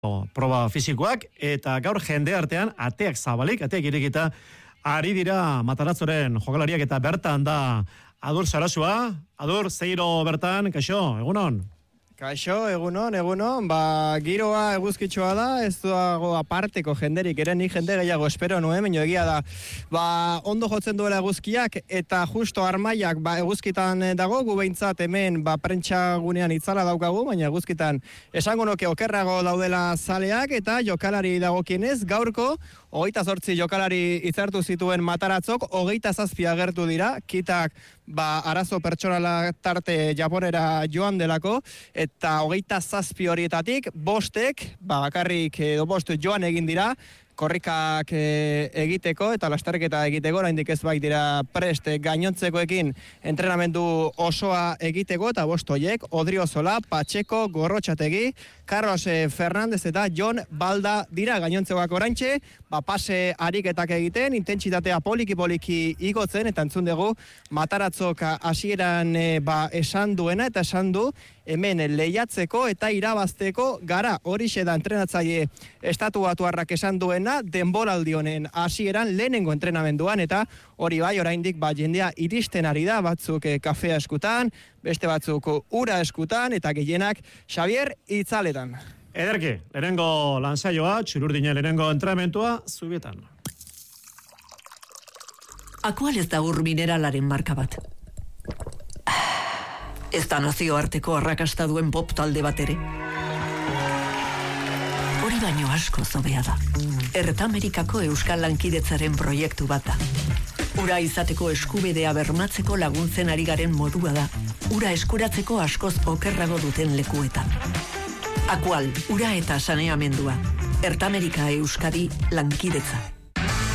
proba fisikoak, eta gaur jende artean ateak zabalik, ateak irekita, ari dira Mataratzoren jokalariak, eta bertan da Adur Sarasua. Adur, zeiro bertan, kaixo, egunon? Kaixo, egunon, giroa eguzkitsua da, ez dago aparteko jenderik, ere ni jende gehiago espero nuen, baina egia da, ondo jotzen duela eguzkiak, eta justo armaiak, eguzkitan dago, gu behintzat hemen, prentsa gunean itzala daukagu, baina eguzkitan esango noke okerrago daudela zaleak, eta jokalari dagokienez, gaurko, 28 jokalari hitzartu zituen Mataratzok, 27 agertu dira, kitak arazo pertsonala tarte Japonera joan delako, eta 27 horietatik, bostek, bakarrik bost joan egin dira, korrikak egiteko eta lasterketa egiteko, oraindik ez bait dira prest gainontzekoekin entrenamendu osoa egiteko, eta bost horiek, Odriozola, Patxeko, Gorrotxategi, Carlos Fernandez eta Jon Balda dira gainontzekoak oraintxe, pase ariketak egiten, intentsitatea poliki igotzen, eta entzun dugu Mataratzok hasieran esan duena, eta esan du hemen lehiatzeko eta irabazteko gara, horixe da entrenatzaile estatuatuarrak esan duena, denboraldi honen hasieran lehenengo entrenamenduan, eta hori oraindik jendea iristen ari da, batzuk kafea eskutan, beste batzuk ura eskutan, eta gehienak Xavier itzaletan. Ederki, lehenengo lansaioa, Txururdinen lehenengo entrenamentua, Zubietan. Akual ez da ur mineralaren marka bat. Ez da nazioarteko arrakasta duen pop talde bat ere. Hori baino asko zobea da. Ertamerikako Euskal Lankidetzaren proiektu bat da. Ura izateko eskubidea bermatzeko laguntzen ari garen modua da. Ura eskuratzeko askoz okerrago duten lekuetan. Akual, ura eta saneamendua. Ertamerika Euskadi Lankidetza.